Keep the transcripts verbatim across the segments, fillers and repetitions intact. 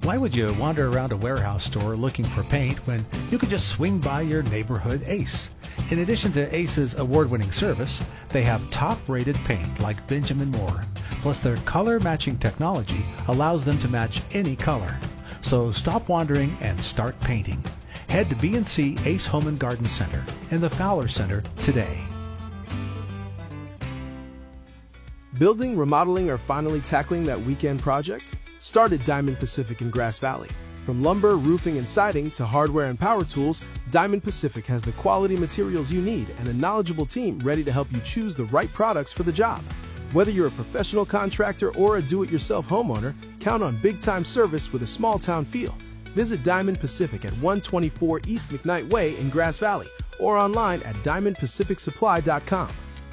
Why would you wander around a warehouse store looking for paint when you could just swing by your neighborhood Ace? In addition to Ace's award-winning service, they have top-rated paint like Benjamin Moore. Plus, their color-matching technology allows them to match any color. So stop wandering and start painting. Head to B and C Ace Home and Garden Center in the Fowler Center today. Building, remodeling, or finally tackling that weekend project? Start at Diamond Pacific in Grass Valley. From lumber, roofing, and siding to hardware and power tools, Diamond Pacific has the quality materials you need and a knowledgeable team ready to help you choose the right products for the job. Whether you're a professional contractor or a do-it-yourself homeowner, count on big-time service with a small-town feel. Visit Diamond Pacific at one twenty-four East McKnight Way in Grass Valley or online at diamond pacific supply dot com.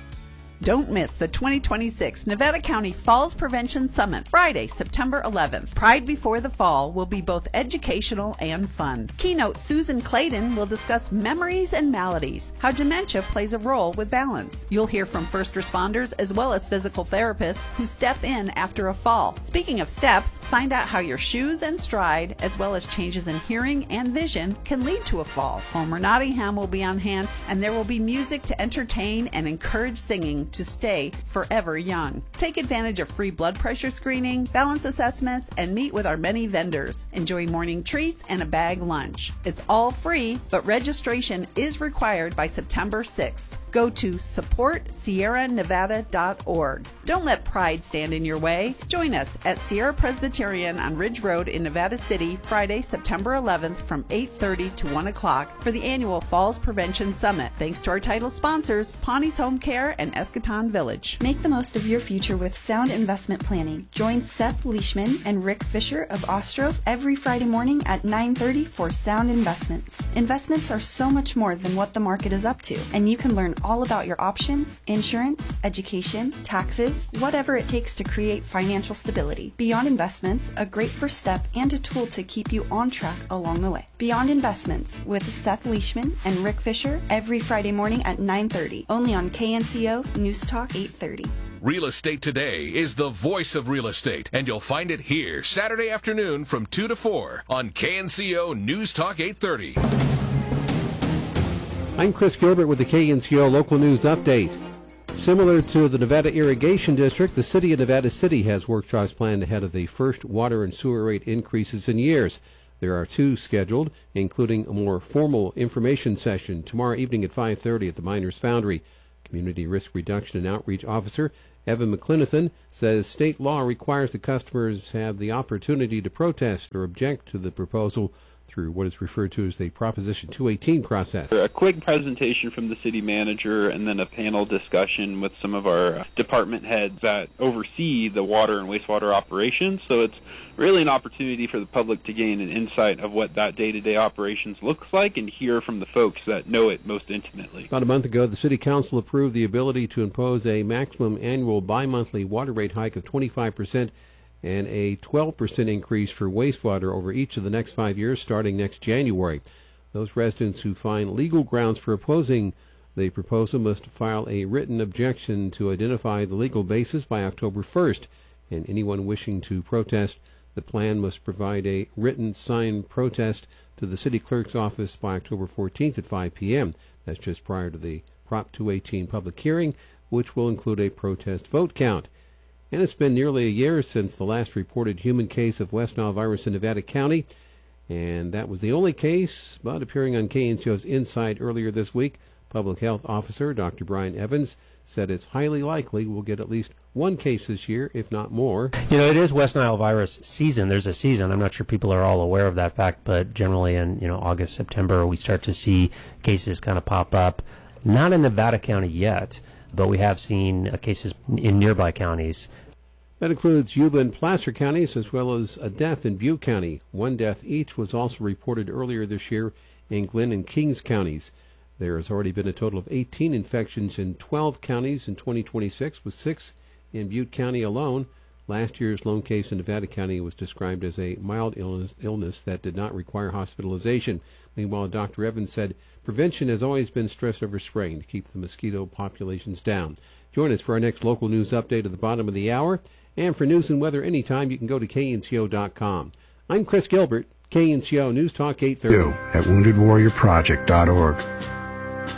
Don't miss the twenty twenty-six Nevada County Falls Prevention Summit, Friday, September eleventh. Pride Before the Fall will be both educational and fun. Keynote Susan Clayton will discuss memories and maladies, how dementia plays a role with balance. You'll hear from first responders as well as physical therapists who step in after a fall. Speaking of steps, find out how your shoes and stride, as well as changes in hearing and vision, can lead to a fall. Homer Nottingham will be on hand, and there will be music to entertain and encourage singing to stay forever young. Take advantage of free blood pressure screening, balance assessments, and meet with our many vendors. Enjoy morning treats and a bag lunch. It's all free, but registration is required by September sixth. Go to support sierra nevada dot org. Don't let pride stand in your way. Join us at Sierra Presbyterian on Ridge Road in Nevada City, Friday, September eleventh from eight thirty to one o'clock for the annual Falls Prevention Summit. Thanks to our title sponsors, Pawnee's Home Care and Eschaton Village. Make the most of your future with sound investment planning. Join Seth Leishman and Rick Fisher of Ostroff every Friday morning at nine thirty for Sound Investments. Investments are so much more than what the market is up to, and you can learn all about your options, insurance, education, taxes, whatever it takes to create financial stability. Beyond Investments, a great first step and a tool to keep you on track along the way. Beyond Investments with Seth Leishman and Rick Fisher every Friday morning at nine thirty, only on K N C O News Talk eight thirty. Real Estate Today is the voice of real estate, and you'll find it here Saturday afternoon from two to four on K N C O News Talk eight thirty. I'm Chris Gilbert with the K N C O Local News Update. Similar to the Nevada Irrigation District, the City of Nevada City has workshops planned ahead of the first water and sewer rate increases in years. There are two scheduled, including a more formal information session tomorrow evening at five thirty at the Miners Foundry. Community Risk Reduction and Outreach Officer Evan McClinathan says state law requires the customers have the opportunity to protest or object to the proposal through what is referred to as the Proposition two eighteen process. A quick presentation from the city manager and then a panel discussion with some of our department heads that oversee the water and wastewater operations. So it's really an opportunity for the public to gain an insight of what that day-to-day operations looks like and hear from the folks that know it most intimately. About a month ago, the City Council approved the ability to impose a maximum annual bi-monthly water rate hike of twenty-five percent and a twelve percent increase for wastewater over each of the next five years starting next January. Those residents who find legal grounds for opposing the proposal must file a written objection to identify the legal basis by October first, and anyone wishing to protest the plan must provide a written signed protest to the city clerk's office by October fourteenth at five p.m. That's just prior to the Prop two eighteen public hearing, which will include a protest vote count. And it's been nearly a year since the last reported human case of West Nile virus in Nevada County, and that was the only case, but appearing on K N C O's Inside earlier this week, Public Health Officer Doctor Brian Evans said it's highly likely we'll get at least one case this year, if not more. You know, it is West Nile virus season. There's a season. I'm not sure people are all aware of that fact, but generally in, you know, August, September, we start to see cases kind of pop up. Not in Nevada County yet, but we have seen uh, cases in nearby counties. That includes Yuba and Placer counties, as well as a death in Butte County. One death each was also reported earlier this year in Glenn and Kings counties. There has already been a total of eighteen infections in twelve counties in twenty twenty-six, with six in Butte County alone. Last year's lone case in Nevada County was described as a mild illness, illness that did not require hospitalization. Meanwhile, Doctor Evans said prevention has always been stressed over spraying to keep the mosquito populations down. Join us for our next local news update at the bottom of the hour. And for news and weather anytime, you can go to K N C O dot com. I'm Chris Gilbert, K N C O News Talk eight thirty. at wounded warrior project dot org.